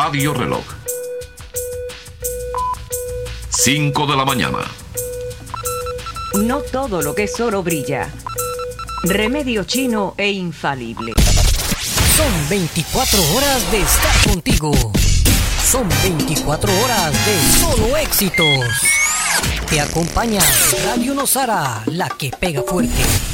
Radio Reloj. 5 de la mañana. No todo lo que es oro brilla. Remedio chino e infalible. Son 24 horas de estar contigo. Son 24 horas de solo éxitos. Te acompaña Radio Nosara, la que pega fuerte.